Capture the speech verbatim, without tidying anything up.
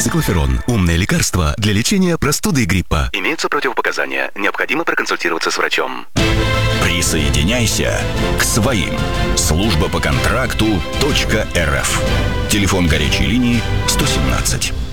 Циклоферон – умное лекарство для лечения простуды и гриппа. Имеются противопоказания. Необходимо проконсультироваться с врачом. Присоединяйся к своим. Служба по контракту .рф. Телефон горячей линии сто семнадцать.